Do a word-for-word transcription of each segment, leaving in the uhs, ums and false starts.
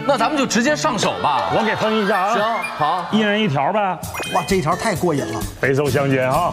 那咱们就直接上手吧。 我给分一下啊。 行，好， 一人一条呗。 哇，这一条太过瘾了， 北手相间啊！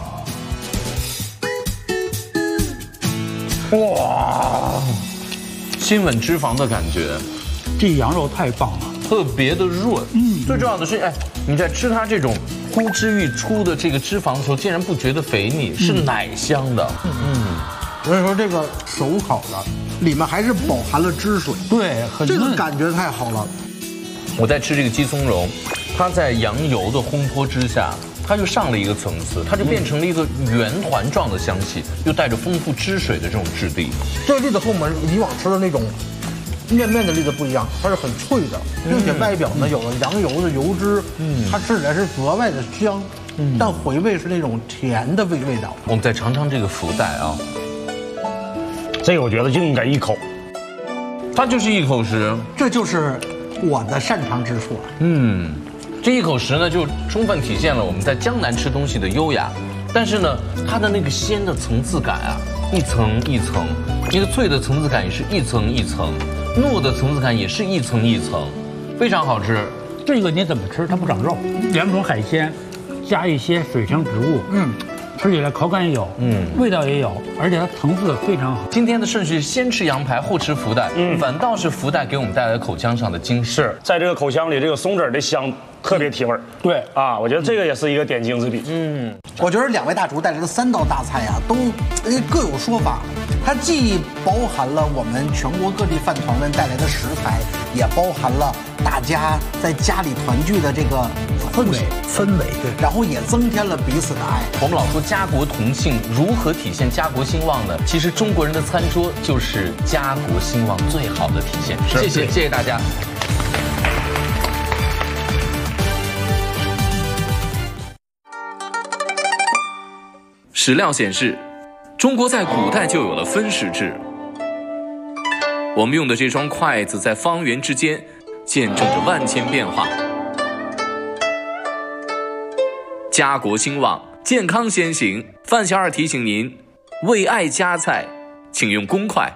哇， 亲吻脂肪的感觉， 这羊肉太棒了， 特别的润。嗯，最重要的是，哎，你在吃它这种呼之欲出的这个脂肪的时候，竟然不觉得肥腻，是奶香的。嗯， 所以说这个手烤的里面还是饱含了汁水， 对，很这个嫩。 感觉太好了。 我在吃这个鸡松茸，它在羊油的烘托之下，它就上了一个层次，它就变成了一个圆团状的香气，又带着丰富汁水的这种质地。 这个栗子和我们以往吃的那种面面的栗子不一样，它是很脆的，并且外表呢有了羊油的油脂，嗯，它吃起来是格外的香，嗯，但回味是那种甜的味味道。 我们再尝尝这个福袋啊， 这个我觉得就应该一口， 它就是一口食， 这就是我的擅长之处了。 嗯，这一口食呢，就充分体现了我们在江南吃东西的优雅，但是呢，它的那个鲜的层次感啊，一层一层，那个脆的层次感也是一层一层，糯的层次感也是一层一层，非常好吃。 这个你怎么吃它不长肉？两种海鲜，加一些水生植物，嗯，吃起来口感也有，嗯，味道也有，而且它层次非常好。 今天的顺序先吃羊排后吃福袋，嗯，反倒是福袋给我们带来口腔上的惊喜。 是在这个口腔里，这个松子的香特别提味儿。 对啊，我觉得这个也是一个点睛之笔。嗯， 我觉得两位大厨带来的三道大菜啊，都呃各有说法。它既包含了我们全国各地饭团们带来的食材，也包含了大家在家里团聚的这个氛围氛围，对，然后也增添了彼此的爱。 我们老说家国同庆，如何体现家国兴旺呢？其实中国人的餐桌就是家国兴旺最好的体现。谢谢，谢谢大家。史料显示，中国在古代就有了分食制。我们用的这双筷子在方圆之间，见证着万千变化。家国兴旺，健康先行。范小二提醒您，为爱夹菜，请用公筷。